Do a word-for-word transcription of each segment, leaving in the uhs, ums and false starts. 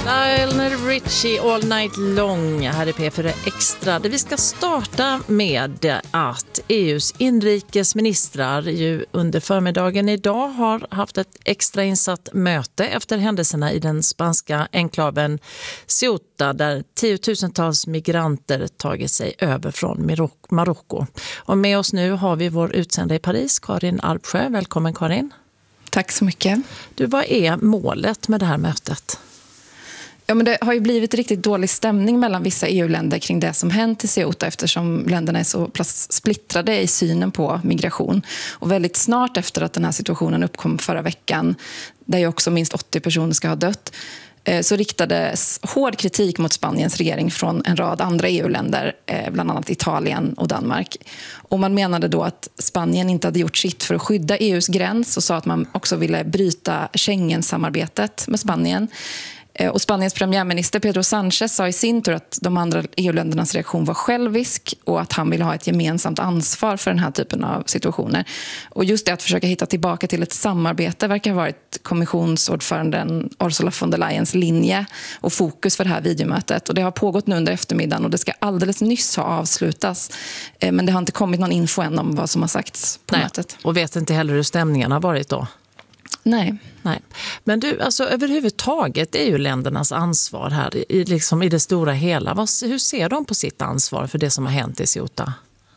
Lionel Richie All Night Long här i P fyra Extra. Det vi ska starta med att E U:s inrikesministrar ju under förmiddagen idag har haft ett extra insatt möte efter händelserna i den spanska enklaven Ceuta där tiotusentals migranter tagit sig över från Marocko. Och med oss nu har vi vår utsända i Paris, Karin Alpsjö. Välkommen Karin. Tack så mycket. Du, vad är målet med det här mötet? Ja, men det har ju blivit riktigt dålig stämning mellan vissa E U-länder kring det som hänt i Ceuta eftersom länderna är så splittrade i synen på migration. Och väldigt snart efter att den här situationen uppkom förra veckan, där ju också minst åttio personer ska ha dött, så riktades hård kritik mot Spaniens regering från en rad andra E U-länder, bland annat Italien och Danmark. Och man menade då att Spanien inte hade gjort sitt för att skydda E U:s gräns och sa att man också ville bryta Schengen-samarbetet med Spanien. Och Spaniens premiärminister Pedro Sánchez sa i sin tur att de andra E U-ländernas reaktion var självisk och att han ville ha ett gemensamt ansvar för den här typen av situationer. Och just det att försöka hitta tillbaka till ett samarbete verkar ha varit kommissionsordföranden Ursula von der Leyens linje och fokus för det här videomötet. Och det har pågått nu under eftermiddagen och det ska alldeles nyss ha avslutats. Men det har inte kommit någon info än om vad som har sagts på Nej, mötet. Och vet inte heller hur stämningen har varit då? Nej. Nej. Men du, alltså överhuvudtaget är ju ländernas ansvar här i, liksom i det stora hela. Vad, hur ser de på sitt ansvar för det som har hänt i Ceuta?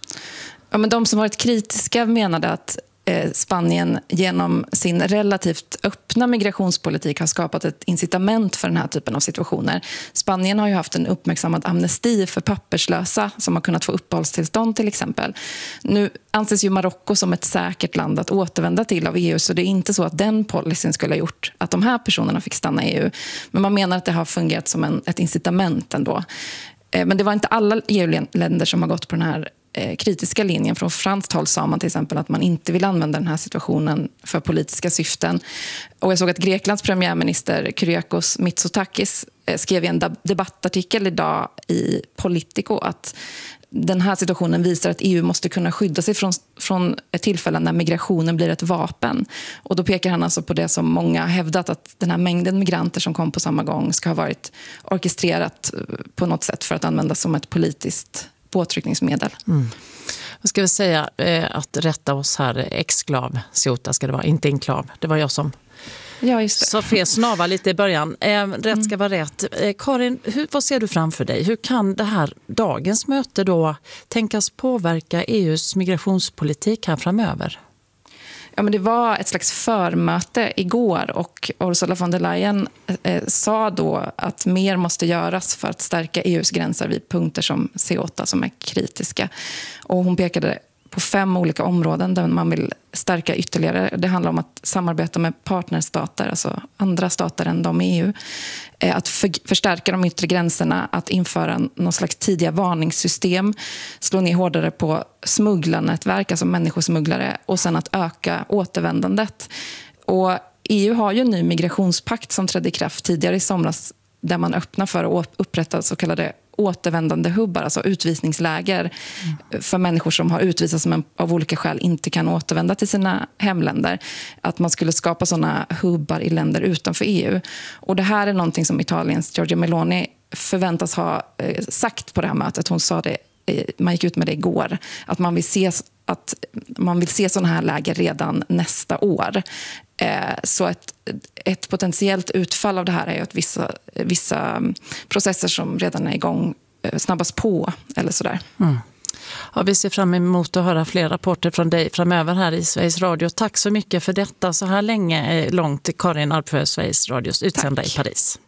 Ja, men de som varit kritiska menade att eh, Spanien genom sin relativt öppna migrationspolitik har skapat ett incitament för den här typen av situationer. Spanien har ju haft en uppmärksammad amnesti för papperslösa som har kunnat få uppehållstillstånd till exempel. Nu anses ju Marocko som ett säkert land att återvända till av E U, så det är inte så att den policyn skulle ha gjort att de här personerna fick stanna i E U. Men man menar att det har fungerat som en, ett incitament ändå. Eh, men det var inte alla E U-länder som har gått på den här kritiska linjen. Från franskt håll sa man till exempel att man inte vill använda den här situationen för politiska syften. Och jag såg att Greklands premiärminister Kyriakos Mitsotakis skrev i en debattartikel idag i Politico att den här situationen visar att E U måste kunna skydda sig från, från ett tillfälle när migrationen blir ett vapen. Och då pekar han alltså på det som många hävdat, att den här mängden migranter som kom på samma gång ska ha varit orkestrerat på något sätt för att användas som ett politiskt påtryckningsmedel. Mm. Jag ska väl säga eh, att rätta oss här, exklav Ceuta ska det vara, inte enklav. Det var jag som ja, just det. så fel snava lite i början. Eh, rätt ska vara rätt. Eh, Karin, hur, vad ser du framför dig? Hur kan det här dagens möte då tänkas påverka E U:s migrationspolitik här framöver? Ja, men det var ett slags förmöte igår och Ursula von der Leyen eh, sa då att mer måste göras för att stärka E U:s gränser vid punkter som Ceuta som är kritiska. Och hon pekade på fem olika områden där man vill stärka ytterligare. Det handlar om att samarbeta med partnerstater, alltså andra stater än de i E U. Att för, förstärka de yttre gränserna, att införa någon slags tidiga varningssystem, slå ner hårdare på smugglarnätverk, alltså människosmugglare, och sen att öka återvändandet. Och E U har ju en ny migrationspakt som trädde i kraft tidigare i somras där man öppnar för att upprätta så kallade återvändande hubbar, alltså utvisningsläger mm. för människor som har utvisats men av olika skäl inte kan återvända till sina hemländer. Att man skulle skapa sådana hubbar i länder utanför E U. Och det här är någonting som Italiens Giorgia Meloni förväntas ha eh, sagt på det här mötet. Hon sa det, eh, man gick ut med det igår, att man vill se att man vill se sådana här läger redan nästa år. Så ett, ett potentiellt utfall av det här är ju att vissa, vissa processer som redan är igång snabbas på eller sådär. Mm. Ja, vi ser fram emot att höra fler rapporter från dig framöver här i Sveriges Radio. Tack så mycket för detta så här länge, långt, Karin Alpsjö, Sveriges Radios utsända i Paris.